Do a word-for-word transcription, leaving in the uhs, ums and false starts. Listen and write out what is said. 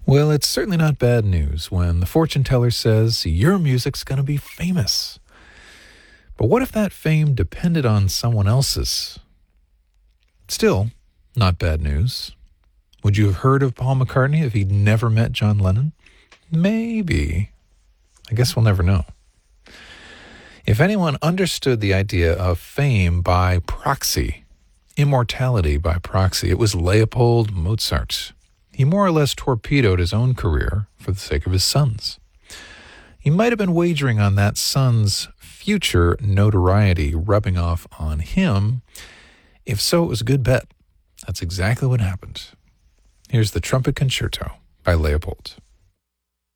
Well, it's certainly not bad news when the fortune teller says your music's going to be famous. But what if that fame depended on someone else's? Still, not bad news. Would you have heard of Paul McCartney if he'd never met John Lennon? Maybe. I guess we'll never know. If anyone understood the idea of fame by proxy, immortality by proxy, it was Leopold Mozart. He more or less torpedoed his own career for the sake of his sons. He might have been wagering on that son's future notoriety rubbing off on him. If so, it was a good bet. That's exactly what happened. Here's the Trumpet Concerto by Leopold.